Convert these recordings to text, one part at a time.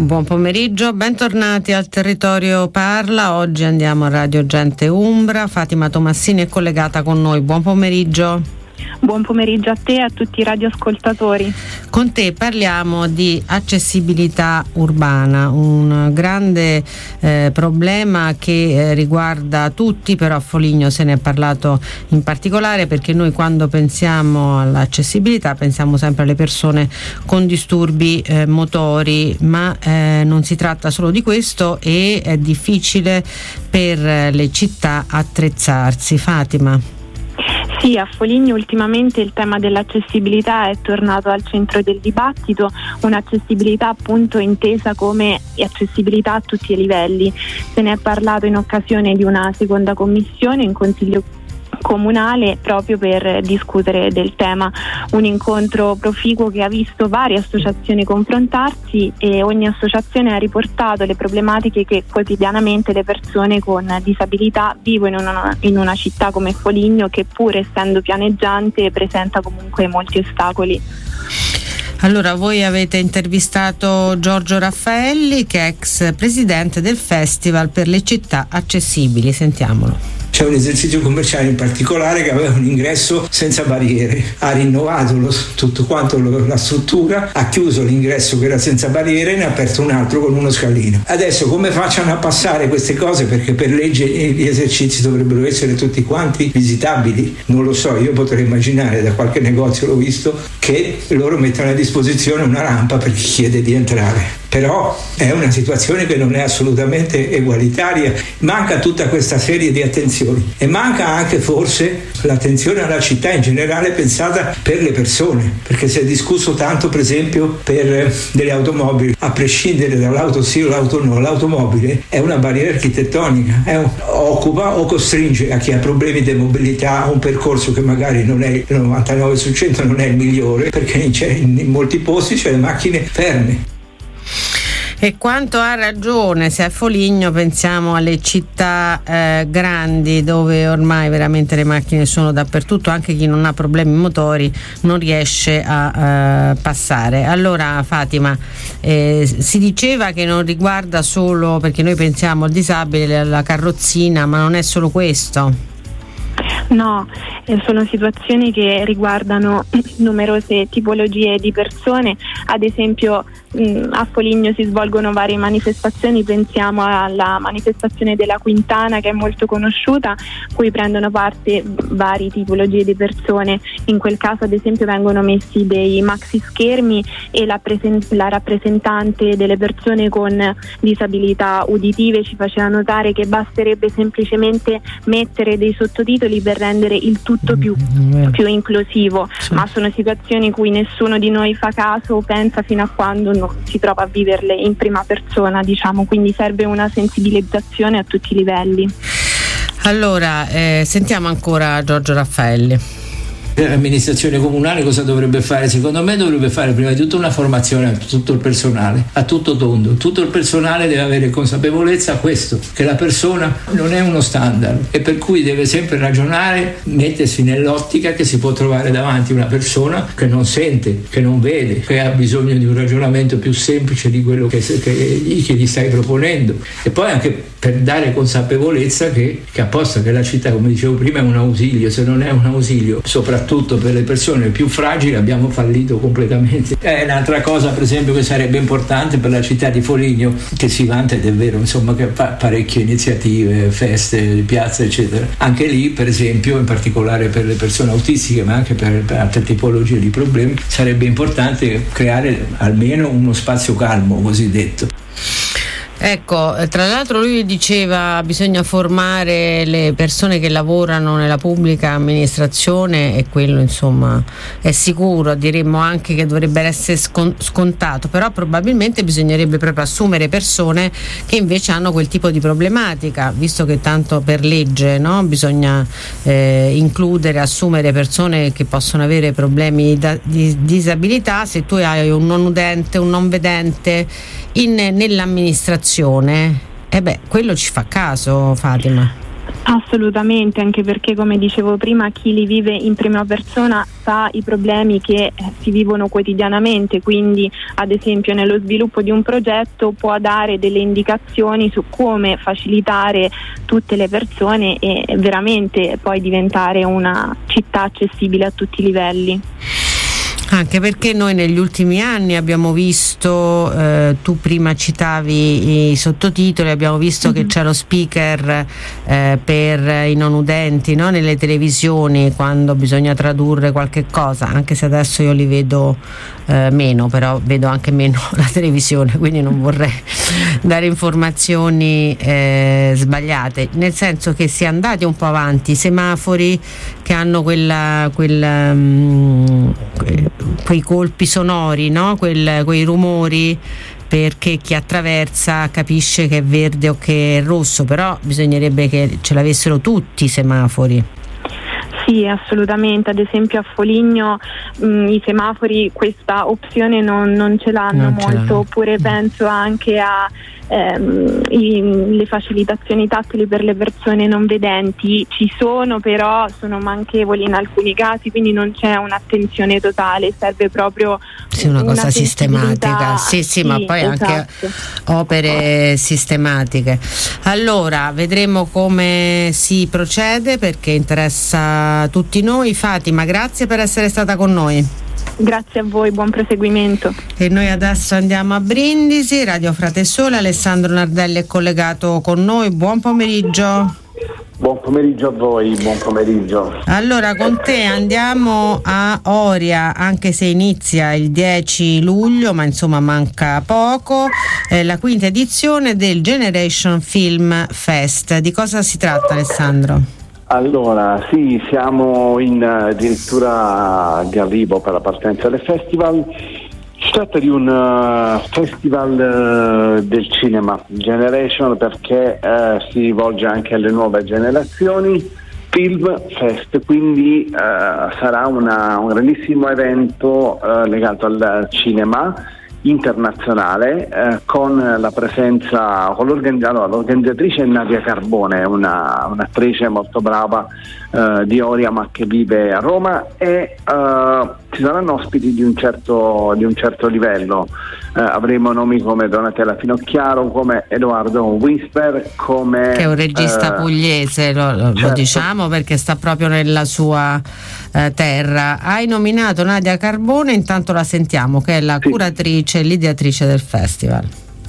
Buon pomeriggio, bentornati al Territorio Parla. Oggi andiamo a Radio Gente Umbra. Fatima Tomassini è collegata con noi. Buon pomeriggio. Buon pomeriggio a te e a tutti i radioascoltatori. Con te parliamo di accessibilità urbana, un grande problema che riguarda tutti, però a Foligno se ne è parlato in particolare, perché noi quando pensiamo all'accessibilità pensiamo sempre alle persone con disturbi motori, ma non si tratta solo di questo e è difficile per le città attrezzarsi. Fatima. Sì, a Foligno ultimamente il tema dell'accessibilità è tornato al centro del dibattito, un'accessibilità appunto intesa come accessibilità a tutti i livelli. Se ne è parlato in occasione di una seconda commissione in Consiglio comunale proprio per discutere del tema, un incontro proficuo che ha visto varie associazioni confrontarsi e ogni associazione ha riportato le problematiche che quotidianamente le persone con disabilità vivono in una città come Foligno, che pur essendo pianeggiante presenta comunque molti ostacoli. Allora, voi avete intervistato Giorgio Raffaelli, che è ex presidente del Festival per le città accessibili. Sentiamolo. C'è un esercizio commerciale in particolare che aveva un ingresso senza barriere, ha rinnovato tutto quanto la struttura, ha chiuso l'ingresso che era senza barriere e ne ha aperto un altro con uno scalino. Adesso come facciano a passare queste cose, perché per legge gli esercizi dovrebbero essere tutti quanti visitabili? Non lo so, io potrei immaginare, da qualche negozio l'ho visto, che loro mettono a disposizione una rampa per chi chiede di entrare. Però è una situazione che non è assolutamente egualitaria, manca tutta questa serie di attenzioni e manca anche forse l'attenzione alla città in generale pensata per le persone, perché si è discusso tanto per esempio per delle automobili, a prescindere dall'auto sì o l'auto no, l'automobile è una barriera architettonica, occupa o costringe a chi ha problemi di mobilità a un percorso che magari non è il 99 su 100, non è il migliore, perché in molti posti c'è le macchine ferme. E quanto ha ragione, se a Foligno pensiamo alle città grandi, dove ormai veramente le macchine sono dappertutto, anche chi non ha problemi motori non riesce a passare. Allora Fatima, si diceva che non riguarda solo, perché noi pensiamo al disabile, alla carrozzina, ma non è solo questo. No, sono situazioni che riguardano numerose tipologie di persone. Ad esempio a Foligno si svolgono varie manifestazioni, pensiamo alla manifestazione della Quintana, che è molto conosciuta, cui prendono parte varie tipologie di persone. In quel caso ad esempio vengono messi dei maxi schermi e la rappresentante delle persone con disabilità uditive ci faceva notare che basterebbe semplicemente mettere dei sottotitoli per rendere il tutto più inclusivo, sì. Ma sono situazioni cui nessuno di noi fa caso o pensa fino a quando non si trova a viverle in prima persona, diciamo, quindi serve una sensibilizzazione a tutti i livelli. Allora, sentiamo ancora Giorgio Raffaelli. L'amministrazione comunale cosa dovrebbe fare? Secondo me dovrebbe fare prima di tutto una formazione a tutto il personale, a tutto tondo. Tutto il personale deve avere consapevolezza questo, che la persona non è uno standard e per cui deve sempre ragionare, mettersi nell'ottica che si può trovare davanti una persona che non sente, che non vede, che ha bisogno di un ragionamento più semplice di quello che gli stai proponendo. E poi anche per dare consapevolezza che apposta che la città, come dicevo prima, è un ausilio. Se non è un ausilio, soprattutto per le persone più fragili, abbiamo fallito completamente. Un'altra cosa per esempio che sarebbe importante per la città di Foligno, che si vanta, ed è vero, insomma, che fa parecchie iniziative, feste, piazze eccetera, anche lì per esempio, in particolare per le persone autistiche ma anche per altre tipologie di problemi, sarebbe importante creare almeno uno spazio calmo cosiddetto. Ecco, tra l'altro lui diceva bisogna formare le persone che lavorano nella pubblica amministrazione e quello insomma è sicuro, diremmo anche che dovrebbe essere scontato, però probabilmente bisognerebbe proprio assumere persone che invece hanno quel tipo di problematica, visto che tanto per legge, no? Bisogna includere, assumere persone che possono avere problemi di disabilità. Se tu hai un non udente, un non vedente nell'amministrazione, quello ci fa caso, Fatima. Assolutamente, anche perché, come dicevo prima, chi li vive in prima persona sa i problemi che si vivono quotidianamente, quindi ad esempio nello sviluppo di un progetto può dare delle indicazioni su come facilitare tutte le persone e veramente poi diventare una città accessibile a tutti i livelli. Anche perché noi negli ultimi anni abbiamo visto, tu prima citavi i sottotitoli, abbiamo visto che c'è lo speaker per i non udenti, no? Nelle televisioni, quando bisogna tradurre qualche cosa, anche se adesso io li vedo meno, però vedo anche meno la televisione, quindi non vorrei dare informazioni sbagliate, nel senso che si è andati un po' avanti, i semafori che hanno quei colpi sonori, no? Quei rumori, perché chi attraversa capisce che è verde o che è rosso, però bisognerebbe che ce l'avessero tutti i semafori. Sì, assolutamente, ad esempio a Foligno i semafori questa opzione non ce l'hanno molto, oppure penso anche a le facilitazioni tattili per le persone non vedenti, ci sono, però sono manchevoli in alcuni casi, quindi non c'è un'attenzione totale, serve proprio una cosa sistematica, sì, ma poi esatto. Anche opere sistematiche. Allora vedremo come si procede, perché interessa tutti noi. Fatima, grazie per essere stata con noi. Grazie a voi, buon proseguimento. E noi adesso andiamo a Brindisi, Radio Frate Sole. Alessandro Nardelli è collegato con noi, buon pomeriggio. Buon pomeriggio a voi, buon pomeriggio. Allora, con te andiamo a Oria, anche se inizia il 10 luglio, ma insomma manca poco, la quinta edizione del Generation Film Fest. Di cosa si tratta, Alessandro? Allora, sì, siamo addirittura di arrivo per la partenza del festival. Si tratta di un festival del cinema, Generation, perché si rivolge anche alle nuove generazioni, Film Fest, quindi sarà un grandissimo evento legato al cinema internazionale, con la presenza, l'organizzatrice è Nadia Carbone, un'attrice molto brava di Oria ma che vive a Roma, e ci saranno ospiti di un certo livello. Avremo nomi come Donatella Finocchiaro, come Edoardo Whisper, che è un regista pugliese, lo diciamo perché sta proprio nella sua terra. Hai nominato Nadia Carbone, intanto la sentiamo, che è la curatrice e l'ideatrice del festival.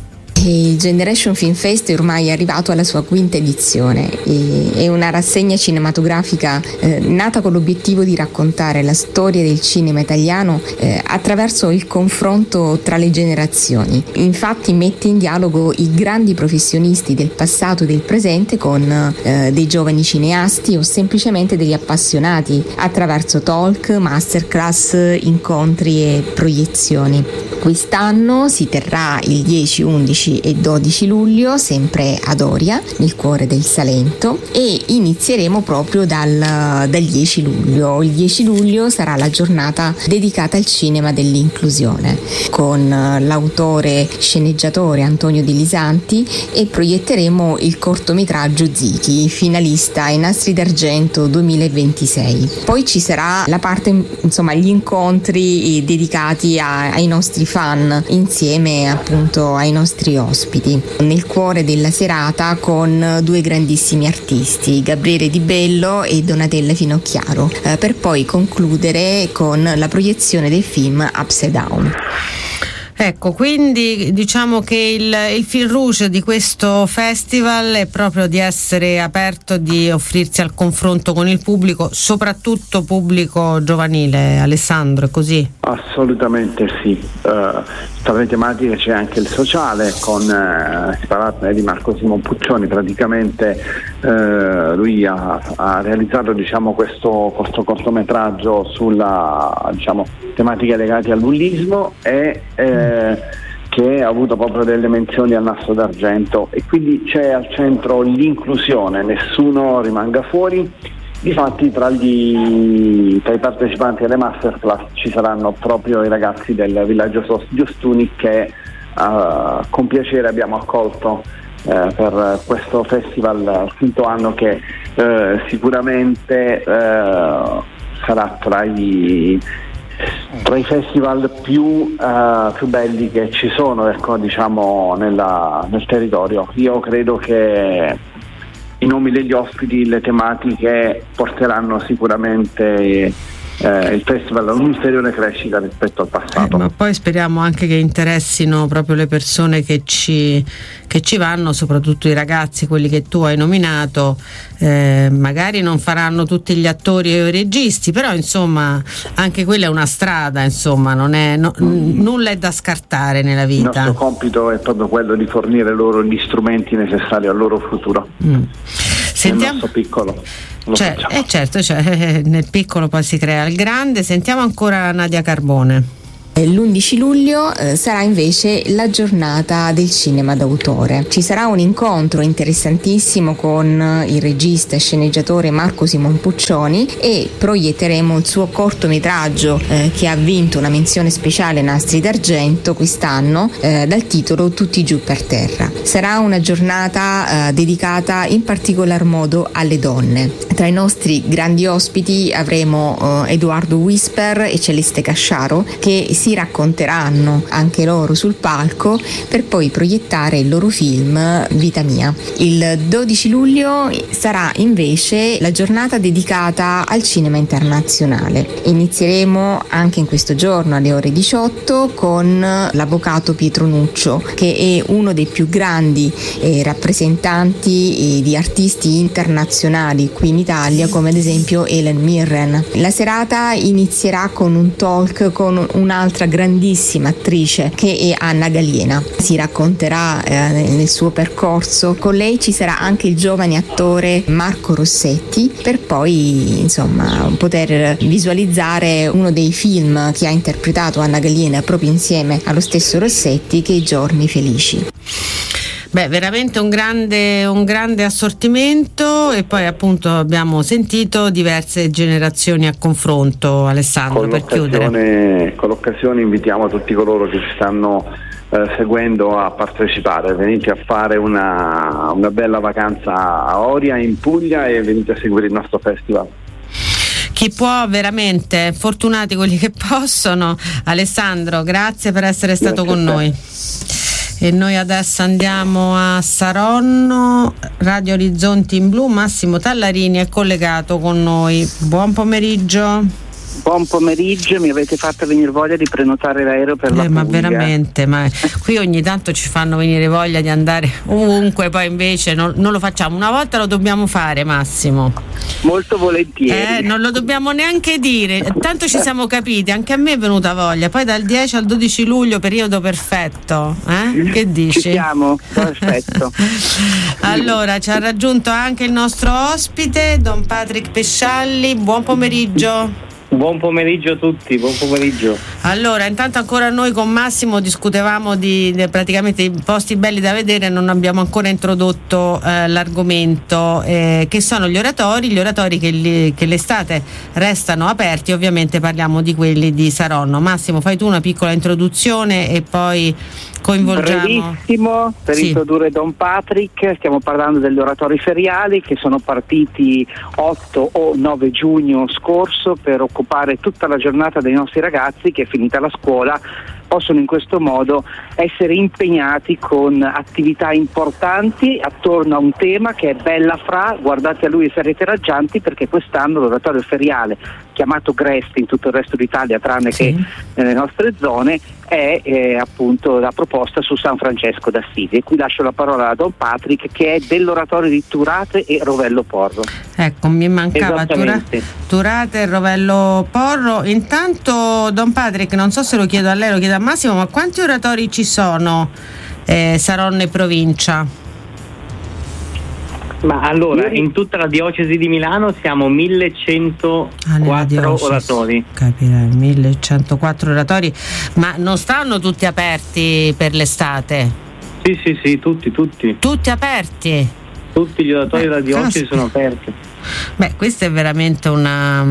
Il Generation Film Fest è ormai arrivato alla sua quinta edizione, è una rassegna cinematografica nata con l'obiettivo di raccontare la storia del cinema italiano attraverso il confronto tra le generazioni. Infatti mette in dialogo i grandi professionisti del passato e del presente con dei giovani cineasti o semplicemente degli appassionati, attraverso talk, masterclass, incontri e proiezioni. Quest'anno si terrà il 10, 11 e 12 luglio, sempre ad Oria, nel cuore del Salento, e inizieremo proprio dal 10 luglio. Il 10 luglio sarà la giornata dedicata al cinema dell'inclusione, con l'autore sceneggiatore Antonio De Lisanti, e proietteremo il cortometraggio Ziki, finalista ai Nastri d'Argento 2026. Poi ci sarà la parte, gli incontri dedicati ai nostri fan, insieme appunto ai nostri ospiti, nel cuore della serata con due grandissimi artisti, Gabriele Di Bello e Donatella Finocchiaro, per poi concludere con la proiezione del film Upside Down. Ecco, quindi diciamo che il fil rouge di questo festival è proprio di essere aperto, di offrirsi al confronto con il pubblico, soprattutto pubblico giovanile. Alessandro, è così? Assolutamente sì. Tra le tematiche c'è anche il sociale, con si parla di Marco Simon Puccioni. Praticamente lui ha realizzato questo cortometraggio sulla tematiche legate al bullismo e che ha avuto proprio delle menzioni al Nastro d'Argento, e quindi c'è al centro l'inclusione, nessuno rimanga fuori. Difatti tra i partecipanti alle masterclass ci saranno proprio i ragazzi del villaggio Giostuni che con piacere abbiamo accolto per questo festival, il quinto anno, che sicuramente sarà tra i festival più belli che ci sono, ecco, diciamo, nel territorio. Io credo che i nomi degli ospiti, le tematiche porteranno sicuramente il festival a un'ulteriore crescita rispetto al passato. Ma poi speriamo anche che interessino proprio le persone che ci vanno, soprattutto i ragazzi, quelli che tu hai nominato. Magari non faranno tutti gli attori o i registi, però insomma anche quella è una strada, insomma, nulla è da scartare nella vita. Il nostro compito è proprio quello di fornire loro gli strumenti necessari al loro futuro. Sentiamo... Nel nostro piccolo. Certo, nel piccolo poi si crea il grande. Sentiamo ancora Nadia Carbone. L'11 luglio sarà invece la giornata del cinema d'autore. Ci sarà un incontro interessantissimo con il regista e sceneggiatore Marco Simon Puccioni e proietteremo il suo cortometraggio che ha vinto una menzione speciale Nastri d'Argento quest'anno dal titolo Tutti giù per terra. Sarà una giornata dedicata in particolar modo alle donne. Tra i nostri grandi ospiti avremo Edoardo Whisper e Celeste Casciaro, che si racconteranno anche loro sul palco per poi proiettare il loro film Vita Mia. Il 12 luglio sarà invece la giornata dedicata al cinema internazionale. Inizieremo anche in questo giorno alle ore 18 con l'avvocato Pietro Nuccio, che è uno dei più grandi rappresentanti di artisti internazionali qui in Italia, come ad esempio Helen Mirren. La serata inizierà con un talk con un'altra grandissima attrice che è Anna Galiena. Si racconterà nel suo percorso. Con lei ci sarà anche il giovane attore Marco Rossetti, per poi insomma poter visualizzare uno dei film che ha interpretato Anna Galiena proprio insieme allo stesso Rossetti, che è Giorni Felici. Beh, veramente un grande assortimento, e poi appunto abbiamo sentito diverse generazioni a confronto. Alessandro, per chiudere. Con l'occasione invitiamo tutti coloro che ci stanno seguendo a partecipare. Venite a fare una bella vacanza a Oria, in Puglia, e venite a seguire il nostro festival. Chi può, veramente, fortunati quelli che possono. Alessandro, grazie per essere stato con noi. E noi adesso andiamo a Saronno, Radio Orizzonti in Blu. Massimo Tallarini è collegato con noi. Buon pomeriggio. Buon pomeriggio, mi avete fatto venire voglia di prenotare l'aereo per la Puglia. Ma veramente, ma qui ogni tanto ci fanno venire voglia di andare ovunque, poi invece non lo facciamo. Una volta lo dobbiamo fare, Massimo. Molto volentieri. Non lo dobbiamo neanche dire, tanto ci siamo capiti, anche a me è venuta voglia. Poi dal 10 al 12 luglio, periodo perfetto, Che dici? Ci siamo, perfetto. Allora, ci ha raggiunto anche il nostro ospite, Don Patrick Pescialli. Buon pomeriggio. Buon pomeriggio a tutti, buon pomeriggio. Allora, intanto ancora noi con Massimo discutevamo di praticamente i posti belli da vedere, non abbiamo ancora introdotto l'argomento, che sono gli oratori che l'estate restano aperti. Ovviamente parliamo di quelli di Saronno. Massimo, fai tu una piccola introduzione e poi coinvolgiamo. Brevissimo, per introdurre Don Patrick, stiamo parlando degli oratori feriali che sono partiti 8 o 9 giugno scorso per occupare tutta la giornata dei nostri ragazzi che, finita la scuola, possono in questo modo essere impegnati con attività importanti attorno a un tema che è Bella Fra. Guardate a lui e sarete raggianti, perché quest'anno l'oratorio feriale, chiamato Grest in tutto il resto d'Italia tranne che nelle nostre zone, è appunto la proposta su San Francesco d'Assisi. E qui lascio la parola a Don Patrick, che è dell'oratorio di Turate e Rovello Porro. Ecco, mi mancava Turate e Rovello Porro. Intanto, Don Patrick, non so se lo chiedo a lei, lo chiedo a Massimo, ma quanti oratori ci sono Saronno e provincia? Ma allora, in tutta la diocesi di Milano siamo 1104 oratori. Capirai, 1104 oratori, ma non stanno tutti aperti per l'estate? Sì, tutti. Tutti aperti? Tutti gli oratori della diocesi sono aperti. Beh, questa è veramente una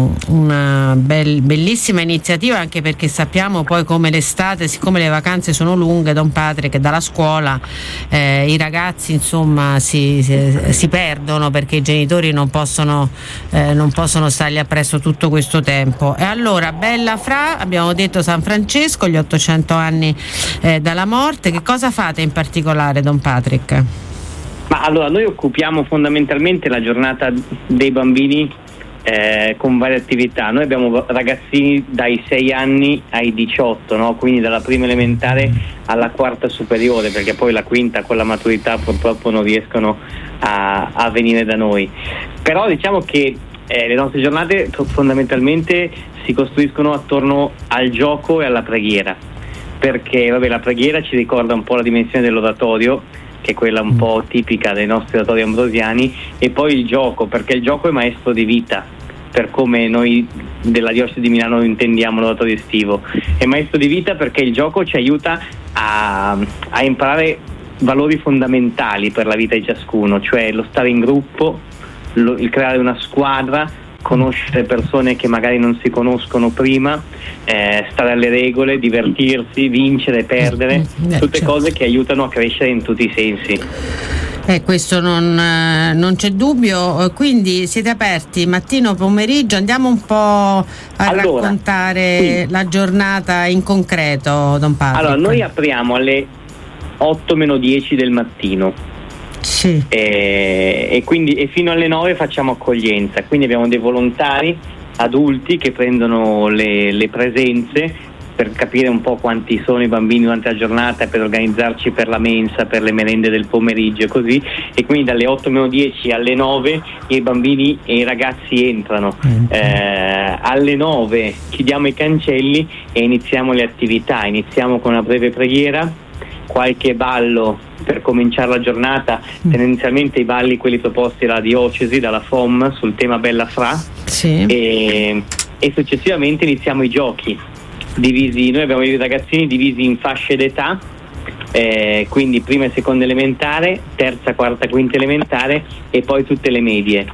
bellissima iniziativa, anche perché sappiamo poi come l'estate, siccome le vacanze sono lunghe, Don Patrick, dalla scuola i ragazzi insomma si perdono, perché i genitori non possono stargli appresso tutto questo tempo. E allora, Bella Fra, abbiamo detto San Francesco, gli 800 anni dalla morte. Che cosa fate in particolare, Don Patrick? Ma allora, noi occupiamo fondamentalmente la giornata dei bambini con varie attività. Noi abbiamo ragazzini dai 6 anni ai 18, no? Quindi dalla prima elementare alla quarta superiore, perché poi la quinta con la maturità purtroppo non riescono a venire da noi. Però diciamo che le nostre giornate fondamentalmente si costruiscono attorno al gioco e alla preghiera, perché la preghiera ci ricorda un po' la dimensione dell'oratorio, che è quella un po' tipica dei nostri oratori ambrosiani, e poi il gioco, perché il gioco è maestro di vita, per come noi della diocesi di Milano intendiamo l'oratorio estivo. È maestro di vita perché il gioco ci aiuta a imparare valori fondamentali per la vita di ciascuno, cioè lo stare in gruppo, il creare una squadra, conoscere persone che magari non si conoscono prima, stare alle regole, divertirsi, vincere, perdere, tutte cose che aiutano a crescere in tutti i sensi. Questo non c'è dubbio. Quindi siete aperti mattino, pomeriggio. Andiamo un po' raccontare la giornata in concreto, Don Patrick. Allora, noi apriamo alle 8-10 del mattino. Sì. E fino alle 9 facciamo accoglienza, quindi abbiamo dei volontari adulti che prendono le presenze per capire un po' quanti sono i bambini durante la giornata, per organizzarci per la mensa, per le merende del pomeriggio e così, e quindi dalle 8-10 alle 9 i bambini e i ragazzi entrano. Alle 9 chiudiamo i cancelli e iniziamo le attività. Iniziamo con una breve preghiera, qualche ballo per cominciare la giornata, tendenzialmente i balli quelli proposti dalla diocesi, dalla FOM, sul tema Bella Fra, sì. e successivamente iniziamo i giochi divisi. Noi abbiamo i ragazzini divisi in fasce d'età, quindi prima e seconda elementare, terza, quarta, quinta elementare e poi tutte le medie,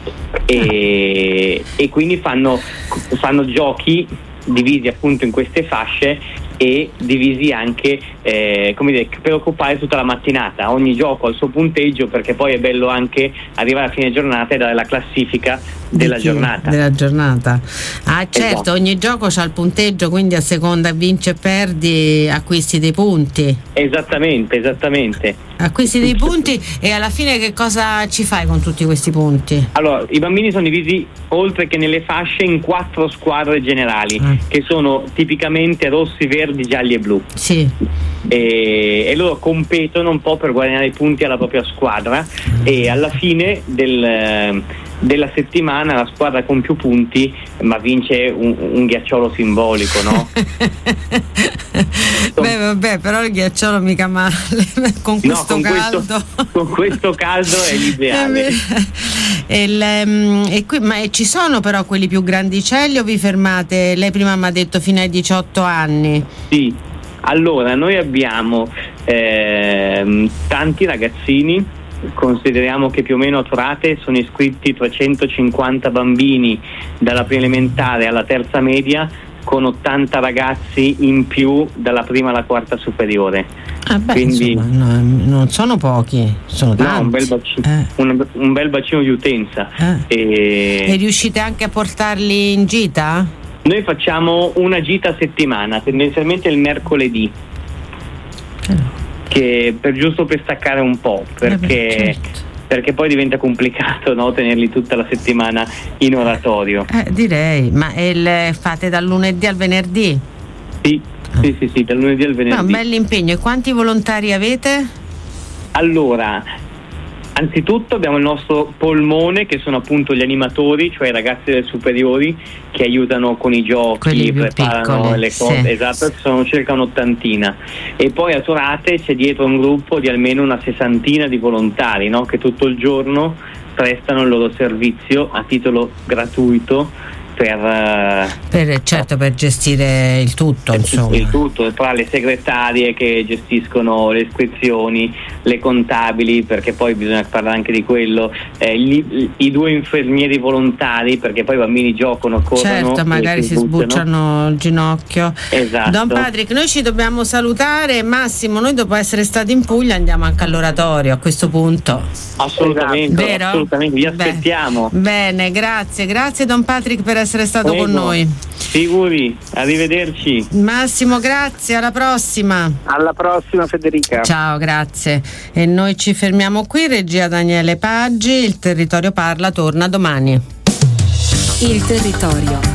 e quindi fanno giochi divisi appunto in queste fasce e divisi anche per occupare tutta la mattinata. Ogni gioco ha il suo punteggio, perché poi è bello anche arrivare a fine giornata e dare la classifica della giornata. Certo, esatto. Ogni gioco ha il punteggio, quindi a seconda vinci e perdi acquisti dei punti. Esattamente. Acquisti dei punti, e alla fine che cosa ci fai con tutti questi punti? Allora, i bambini sono divisi, oltre che nelle fasce, in 4 squadre generali, che sono tipicamente rossi, verdi, gialli e blu. Sì. E loro competono un po' per guadagnare i punti alla propria squadra, e alla fine della settimana la squadra con più punti ma vince un ghiacciolo simbolico, no? Beh, vabbè, però il ghiacciolo mica male con questo caldo. Con questo caldo è l'ideale. Ma ci sono però quelli più grandicelli, o vi fermate? Lei prima mi ha detto fino ai 18 anni. Sì, allora noi abbiamo tanti ragazzini. Consideriamo che più o meno a Torate sono iscritti 350 bambini dalla prima elementare alla terza media, con 80 ragazzi in più dalla prima alla quarta superiore. Quindi insomma, non sono pochi, sono tanti. Un bel bacino di utenza. E riuscite anche a portarli in gita? Noi facciamo una gita a settimana, tendenzialmente il mercoledì. Che giusto per staccare un po', perché poi diventa complicato, no, tenerli tutta la settimana in oratorio. Direi, ma fate dal lunedì al venerdì? Sì, dal lunedì al venerdì. Un bell'impegno. E quanti volontari avete? Allora, anzitutto abbiamo il nostro polmone, che sono appunto gli animatori, cioè i ragazzi delle superiori che aiutano con i giochi, preparano piccole, le cose, sì. Esatto, sono circa un'ottantina. E poi a Torate c'è dietro un gruppo di almeno una 60 di volontari, no? Che tutto il giorno prestano il loro servizio a titolo gratuito per gestire il tutto, insomma. Il tutto, tra le segretarie che gestiscono le iscrizioni, le contabili, perché poi bisogna parlare anche di quello, i 2 infermieri volontari, perché poi i bambini giocano, corrono, certo, magari si sbucciano il ginocchio. Esatto. Don Patrick, noi ci dobbiamo salutare. Massimo, noi dopo essere stati in Puglia andiamo anche all'oratorio a questo punto. Assolutamente, vero? Assolutamente, vi aspettiamo. Bene, grazie Don Patrick per essere stato con noi. Figuri, arrivederci. Massimo, grazie, alla prossima. Alla prossima, Federica. Ciao, grazie. E noi ci fermiamo qui, regia Daniele Paggi, il Territorio Parla torna domani. Il Territorio.